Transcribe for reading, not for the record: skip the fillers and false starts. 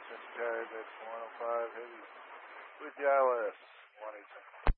This guy, that's 105 heavy with the ILS 118.